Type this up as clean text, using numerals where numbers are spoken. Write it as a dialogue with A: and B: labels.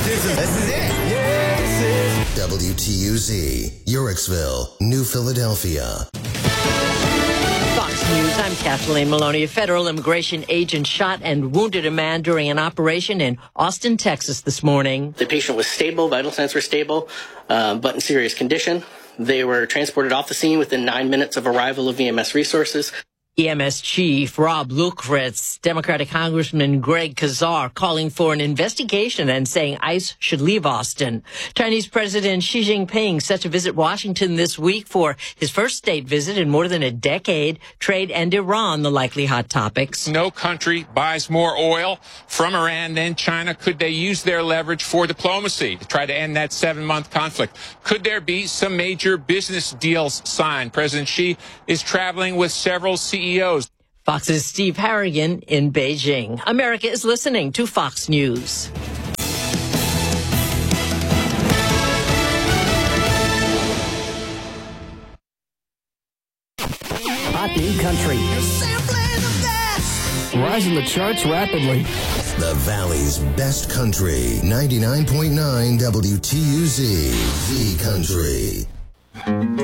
A: This is it. Yeah, this is
B: WTUZ, Urixville, New Philadelphia.
C: Fox News, I'm Kathleen Maloney. A federal immigration agent shot and wounded a man during an operation in Austin, Texas this morning.
D: The patient was stable, vital signs were stable, but in serious condition. They were transported off the scene within 9 minutes of arrival of EMS resources.
C: EMS Chief Rob Lukretz, Democratic Congressman Greg Kazar calling for an investigation and saying ICE should leave Austin. Chinese President Xi Jinping set to visit Washington this week for his first state visit in more than a decade. Trade and Iran, the likely hot topics.
E: No country buys more oil from Iran than China. Could they use their leverage for diplomacy to try to end that 7-month conflict? Could there be some major business deals signed? President Xi is traveling with several CEOs.
C: Fox's Steve Harrigan in Beijing. America is listening to Fox News.
F: Hot new country. Rising the charts rapidly.
B: The Valley's best country, 99.9 WTUZ, Z Country.